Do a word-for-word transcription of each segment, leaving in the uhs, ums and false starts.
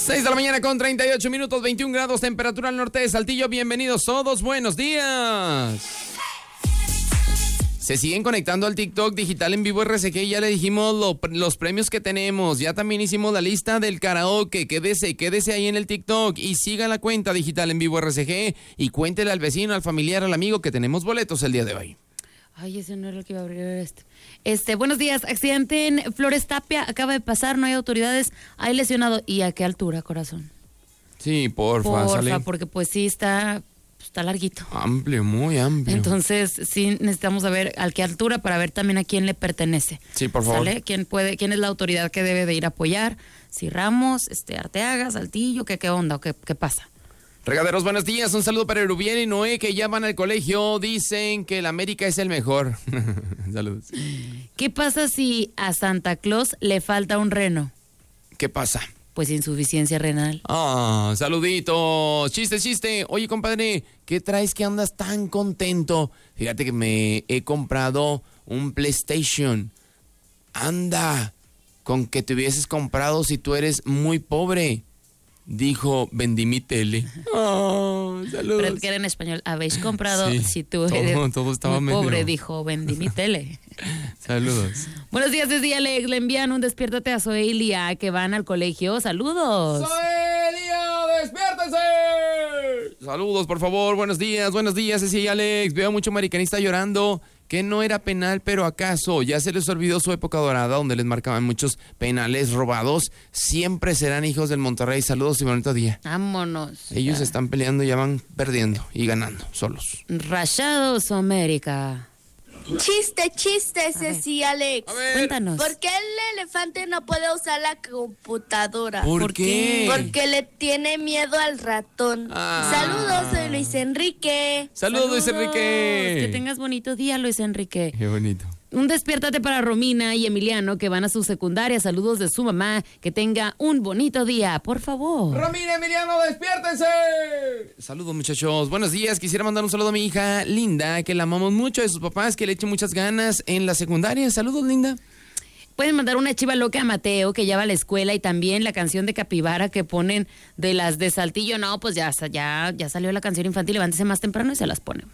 seis de la mañana con treinta y ocho minutos, veintiún grados, temperatura al norte de Saltillo. Bienvenidos todos, buenos días. Se siguen conectando al TikTok Digital en Vivo R C G. Ya le dijimos lo, los premios que tenemos. Ya también hicimos la lista del karaoke. Quédese, quédese ahí en el TikTok y siga la cuenta Digital en Vivo R C G y cuéntele al vecino, al familiar, al amigo que tenemos boletos el día de hoy. Ay, ese no era el que iba a abrir este. Este, buenos días. Accidente en Flores Tapia. Acaba de pasar, no hay autoridades. Hay lesionado. ¿Y a qué altura, corazón? Sí, porfa, Porfa, sale. porque pues sí está... Está larguito. Amplio, muy amplio. Entonces, sí necesitamos saber a qué altura para ver también a quién le pertenece. Sí, por favor. ¿Sale? ¿Quién puede, quién es la autoridad que debe de ir a apoyar? Si Ramos, este, Arteaga, Saltillo, ¿qué, qué onda o qué, qué pasa? Regaderos, buenos días. Un saludo para Erubiel y Noé que ya van al colegio. Dicen que el América es el mejor. Saludos. ¿Qué pasa si a Santa Claus le falta un reno? ¿Qué pasa? Pues insuficiencia renal. Ah, saluditos. Chiste, chiste. Oye, compadre, ¿qué traes que andas tan contento? Fíjate que me he comprado un PlayStation. Anda, con que te hubieses comprado si tú eres muy pobre. Dijo, vendí mi tele. Oh, saludos. Pero que era en español. ¿Habéis comprado Sí, si tú todo, eres todo estaba muy medio... pobre? Dijo, vendí mi tele. Saludos. Buenos días, desde Alex. Le envían un despiértate a Zoelia que van al colegio. Saludos. ¡Zoelia, despiértense! Saludos, por favor. Buenos días, buenos días, Ceci y Alex. Veo mucho americanista llorando. Que no era penal, pero acaso ya se les olvidó su época dorada donde les marcaban muchos penales robados. Siempre serán hijos del Monterrey. Saludos y bonito día. Vámonos. Ellos ya. están peleando, ya van perdiendo y ganando solos. Rayados América. Chiste, chiste, Ceci, Alex. A ver. Cuéntanos. ¿Por qué el elefante no puede usar la computadora? ¿Por, ¿Por qué? qué? Porque le tiene miedo al ratón. Ah. Saludos, soy Luis Enrique. Saludos, Luis Enrique. Que tengas bonito día, Luis Enrique. Qué bonito. Un despiértate para Romina y Emiliano que van a su secundaria. Saludos de su mamá. Que tenga un bonito día, por favor. Romina, Emiliano, despiértense. Saludos, muchachos. Buenos días. Quisiera mandar un saludo a mi hija Linda, que la amamos mucho, de sus papás, que le echen muchas ganas en la secundaria. Saludos, Linda. Pueden mandar una chiva loca a Mateo, que ya va a la escuela, y también la canción de Capibara que ponen de las de Saltillo. No, pues ya, ya, ya salió la canción infantil. Levántese más temprano y se las ponemos.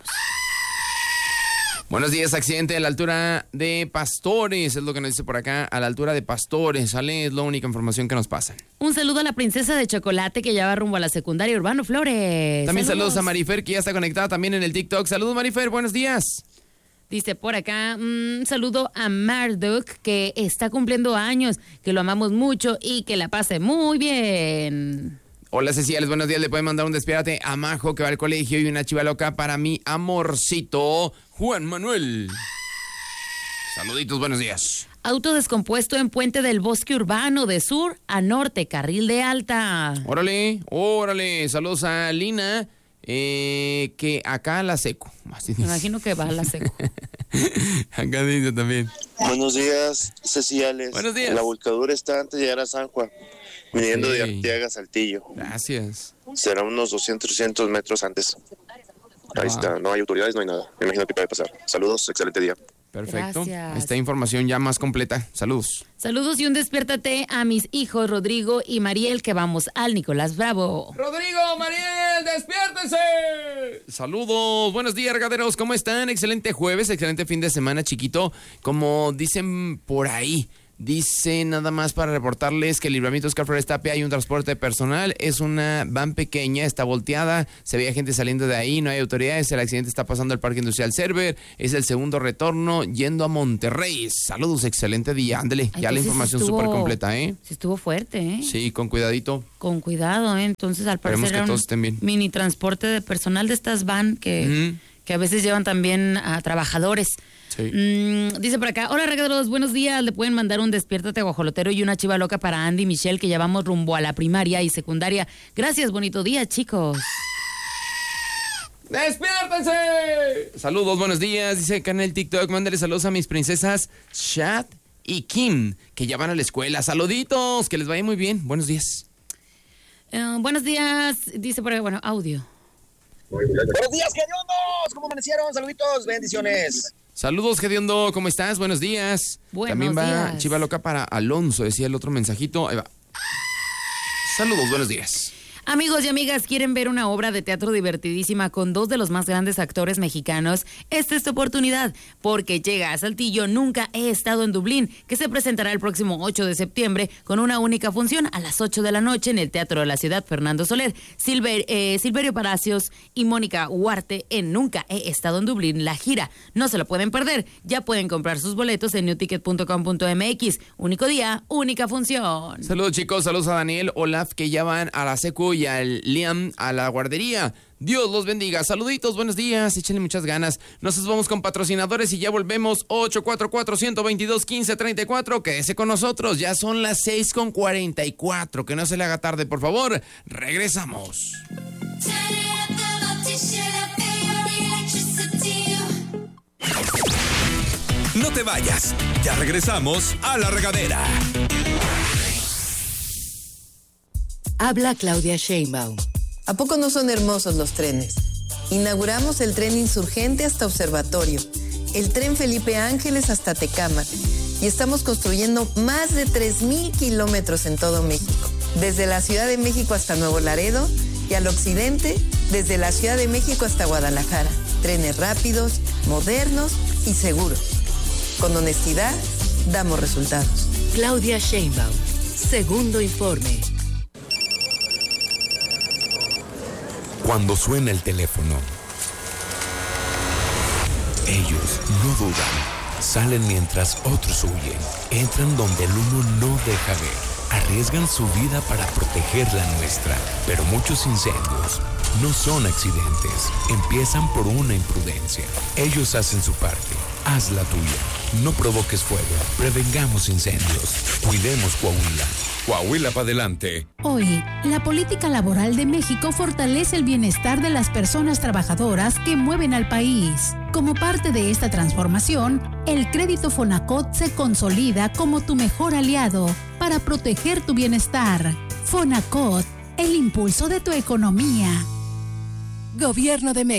Buenos días, accidente a la altura de Pastores, es lo que nos dice por acá, a la altura de Pastores, sale, es la única información que nos pasa. Un saludo a la princesa de chocolate que ya va rumbo a la secundaria Urbano Flores. También saludos. saludos a Marifer, que ya está conectada también en el TikTok. Saludos, Marifer, buenos días. Dice por acá, un saludo a Marduk, que está cumpliendo años, que lo amamos mucho y que la pase muy bien. Hola, Ceciales, buenos días. Le pueden mandar un despiérate a Majo, que va al colegio, y una chiva loca para mi amorcito, Juan Manuel. Saluditos, buenos días. Auto descompuesto en Puente del Bosque Urbano, de sur a norte, carril de alta. Órale, órale. Saludos a Lina, eh, que acá la seco. Me imagino que va a la seco. Acá dice también. Buenos días, Ceciales. Buenos días. La volcadura está antes de llegar a San Juan, viniendo Hey. de Arteaga a Saltillo. Gracias. Será unos doscientos, trescientos metros antes. Ahí Wow. está, no hay autoridades, no hay nada. Me imagino que puede pasar. Saludos, excelente día. Perfecto. Gracias. Esta información ya más completa. Saludos. Saludos y un despiértate a mis hijos Rodrigo y Mariel, que vamos al Nicolás Bravo. Rodrigo, Mariel, despiértense. Saludos, buenos días, regaderos, ¿cómo están? Excelente jueves, excelente fin de semana, chiquito. Como dicen por ahí, dice nada más para reportarles que el Libramiento Oscar Flores Tapia hay un transporte personal, es una van pequeña, está volteada, se veía gente saliendo de ahí, no hay autoridades, el accidente está pasando al Parque Industrial Server, es el segundo retorno yendo a Monterrey. Saludos, excelente día, ándele, Ay, ya la entonces información estuvo- súper completa, ¿eh? Sí estuvo fuerte, ¿eh? Sí, con cuidadito. Con cuidado, ¿eh? Entonces al Esperemos parecer que era un todos estén bien. mini transporte de personal de estas van que, Ujú. que a veces llevan también a trabajadores. Sí. Mm, dice por acá, hola regaderos, buenos días, le pueden mandar un despiértate guajolotero y una chiva loca para Andy y Michelle, que ya vamos rumbo a la primaria y secundaria. Gracias, bonito día, chicos. ¡Despiértense! Saludos, buenos días. Dice acá en el TikTok, mándale saludos a mis princesas Chat y Kim, que ya van a la escuela. Saluditos, que les vaya muy bien. Buenos días. Eh, buenos días, dice por ahí, bueno, audio. Buenos días, queridos. ¿Cómo amanecieron? Saluditos, bendiciones. Saludos, Gediondo, ¿cómo estás? Buenos días. Buenos También va días. Chiva Loca para Alonso, decía el otro mensajito. Ahí va. Saludos, buenos días. Amigos y amigas, ¿quieren ver una obra de teatro divertidísima con dos de los más grandes actores mexicanos? Esta es tu oportunidad, porque llega a Saltillo Nunca He Estado en Dublín, que se presentará el próximo ocho de septiembre con una única función a las ocho de la noche en el Teatro de la Ciudad Fernando Soler. Silver, eh, Silverio Palacios y Mónica Huarte en Nunca He Estado en Dublín, la gira. No se lo pueden perder. Ya pueden comprar sus boletos en new ticket punto com punto m x. Único día, única función. Saludos, chicos. Saludos a Daniel, Olaf, que ya van a la secu y al Liam a la guardería. Dios los bendiga. Saluditos, buenos días. Échenle muchas ganas. Nos vamos con patrocinadores y ya volvemos. ocho cuatro cuatro, uno dos dos, uno cinco tres cuatro. Quédese con nosotros. Ya son las seis con cuarenta y cuatro. Que no se le haga tarde, por favor. Regresamos. No te vayas. Ya regresamos a La Regadera. Habla Claudia Sheinbaum. ¿A poco no son hermosos los trenes? Inauguramos el tren Insurgente hasta Observatorio, el tren Felipe Ángeles hasta Tecámac y estamos construyendo más de tres mil kilómetros en todo México. Desde la Ciudad de México hasta Nuevo Laredo y al occidente, desde la Ciudad de México hasta Guadalajara. Trenes rápidos, modernos y seguros. Con honestidad, damos resultados. Claudia Sheinbaum. Segundo informe. Cuando suena el teléfono, ellos no dudan. Salen mientras otros huyen. Entran donde el humo no deja ver. Arriesgan su vida para proteger la nuestra. Pero muchos incendios no son accidentes. Empiezan por una imprudencia. Ellos hacen su parte. Haz la tuya. No provoques fuego. Prevengamos incendios. Cuidemos Coahuila. Coahuila para adelante. Hoy, la política laboral de México fortalece el bienestar de las personas trabajadoras que mueven al país. Como parte de esta transformación, el crédito Fonacot se consolida como tu mejor aliado para proteger tu bienestar. Fonacot, el impulso de tu economía. Gobierno de México.